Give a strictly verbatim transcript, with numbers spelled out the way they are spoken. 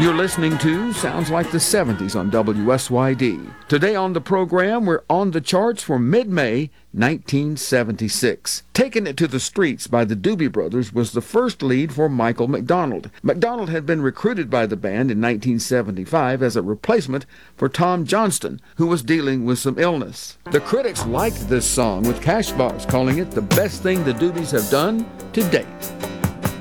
You're listening to Sounds Like the seventies on W S Y D. Today on the program, we're on the charts for mid-May nineteen seventy-six. Taking It to the Streets by the Doobie Brothers was the first lead for Michael McDonald. McDonald had been recruited by the band in nineteen seventy-five as a replacement for Tom Johnston, who was dealing with some illness. The critics liked this song, with Cash Box calling it the best thing the Doobies have done to date.